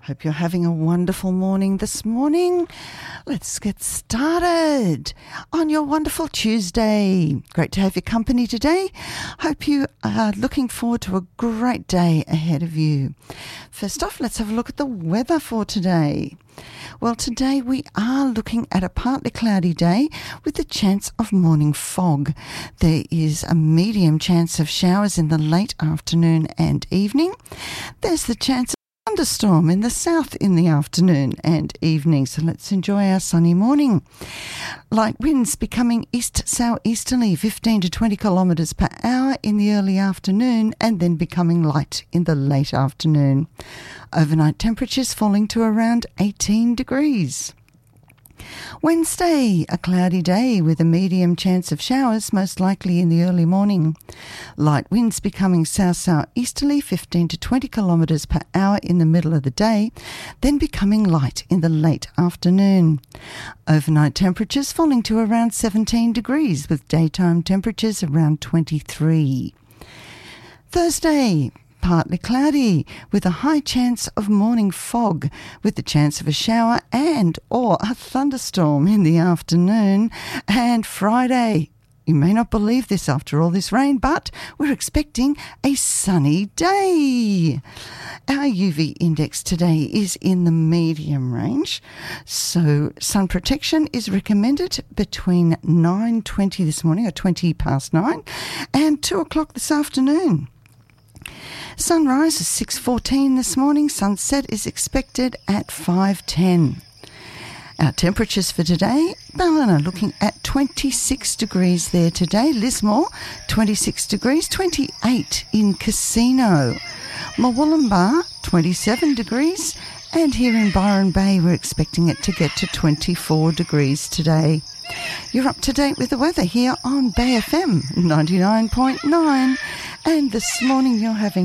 Hope you're having a wonderful morning this morning. Let's get started on your wonderful Tuesday. Great to have your company today. Hope you are looking forward to a great day ahead of you. First off, let's have a look at the weather for today. Well, today we are looking at a partly cloudy day with a chance of morning fog. There is a medium chance of showers in the late afternoon and evening. There's the chance of thunderstorm in the south in the afternoon and evening, so let's enjoy our sunny morning. Light winds becoming east-southeasterly 15 to 20 kilometres per hour in the early afternoon and then becoming light in the late afternoon. Overnight temperatures falling to around 18 degrees. Wednesday, a cloudy day with a medium chance of showers, most likely in the early morning. Light winds becoming south-southeasterly 15 to 20 kilometres per hour in the middle of the day, then becoming light in the late afternoon. Overnight temperatures falling to around 17 degrees with daytime temperatures around 23. Thursday, partly cloudy with a high chance of morning fog with the chance of a shower and or a thunderstorm in the afternoon. And Friday, you may not believe this after all this rain, but we're expecting a sunny day. Our UV index today is in the medium range, so sun protection is recommended between 9:20 this morning, or 20 past 9, and 2 o'clock this afternoon. Sunrise is 6:14 this morning. Sunset is expected at 5:10. Our temperatures for today, Ballina looking at 26 degrees there today. Lismore, 26 degrees, 28 in Casino. Murwillumbah, 27 degrees. And here in Byron Bay, we're expecting it to get to 24 degrees today. You're up to date with the weather here on Bay FM 99.9. And this morning you're having